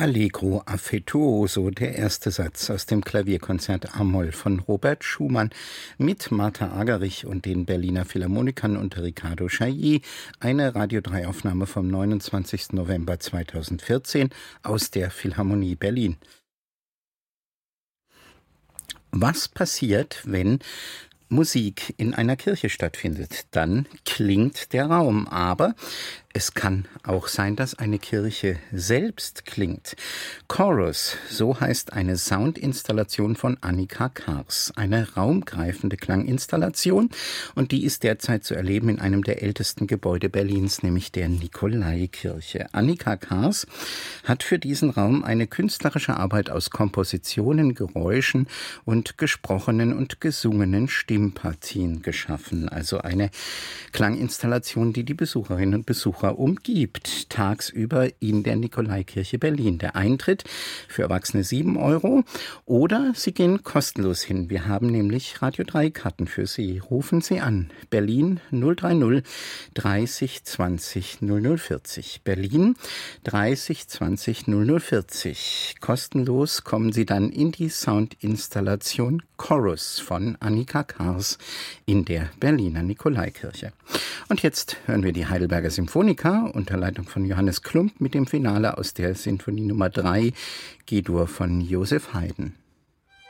Allegro affettuoso, der erste Satz aus dem Klavierkonzert A-Moll von Robert Schumann mit Martha Agerich und den Berliner Philharmonikern unter Riccardo Chailly, eine Radio 3 Aufnahme vom 29. November 2014 aus der Philharmonie Berlin. Was passiert, wenn Musik in einer Kirche stattfindet? Dann klingt der Raum, aber es kann auch sein, dass eine Kirche selbst klingt. Chorus, so heißt eine Soundinstallation von Annika Kars. Eine raumgreifende Klanginstallation, und die ist derzeit zu erleben in einem der ältesten Gebäude Berlins, nämlich der Nikolaikirche. Annika Kars hat für diesen Raum eine künstlerische Arbeit aus Kompositionen, Geräuschen und gesprochenen und gesungenen Stimmpartien geschaffen. Also eine Klanginstallation, die die Besucherinnen und Besucher umgibt, tagsüber in der Nikolaikirche Berlin. Der Eintritt für Erwachsene 7 € oder Sie gehen kostenlos hin. Wir haben nämlich Radio 3 Karten für Sie. Rufen Sie an. Berlin 030 30 20 0040. Berlin 30 20 0040. Kostenlos kommen Sie dann in die Soundinstallation Chorus von Annika Kars in der Berliner Nikolaikirche. Und jetzt hören wir die Heidelberger Symphonie unter Leitung von Johannes Klump mit dem Finale aus der Sinfonie Nummer 3 G-Dur von Joseph Haydn.